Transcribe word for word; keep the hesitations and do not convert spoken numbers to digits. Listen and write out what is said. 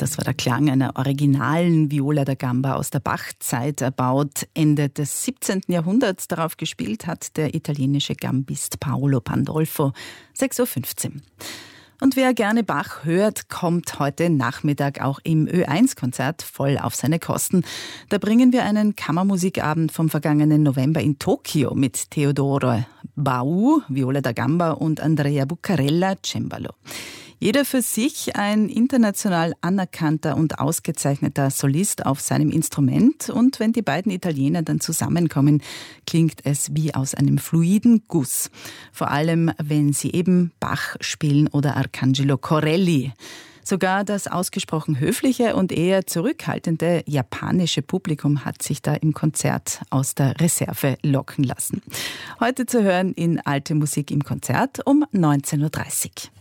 Das war der Klang einer originalen Viola da Gamba aus der Bach-Zeit, erbaut Ende des siebzehnten Jahrhunderts. Darauf gespielt hat der italienische Gambist Paolo Pandolfo. sechs Uhr fünfzehn. Und wer gerne Bach hört, kommt heute Nachmittag auch im Ö eins Konzert voll auf seine Kosten. Da bringen wir einen Kammermusikabend vom vergangenen November in Tokio mit Teodoro Bau, Viola da Gamba und Andrea Buccarella, Cembalo. Jeder für sich ein international anerkannter und ausgezeichneter Solist auf seinem Instrument. Und wenn die beiden Italiener dann zusammenkommen, klingt es wie aus einem fluiden Guss. Vor allem, wenn sie eben Bach spielen oder Arcangelo Corelli. Sogar das ausgesprochen höfliche und eher zurückhaltende japanische Publikum hat sich da im Konzert aus der Reserve locken lassen. Heute zu hören in Alte Musik im Konzert um neunzehn Uhr dreißig.